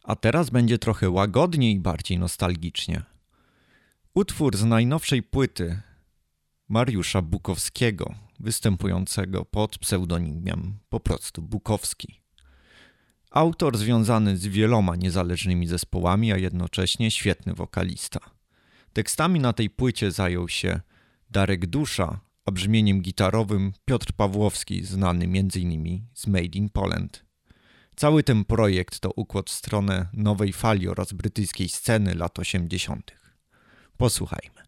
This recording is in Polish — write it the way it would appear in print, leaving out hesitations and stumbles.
A teraz będzie trochę łagodniej i bardziej nostalgicznie. Utwór z najnowszej płyty Mariusza Bukowskiego, występującego pod pseudonimem po prostu Bukowski. Autor związany z wieloma niezależnymi zespołami, a jednocześnie świetny wokalista. Tekstami na tej płycie zajął się Darek Dusza, a brzmieniem gitarowym Piotr Pawłowski, znany m.in. z Made in Poland. Cały ten projekt to układ w stronę nowej fali oraz brytyjskiej sceny lat 80. Posłuchajmy.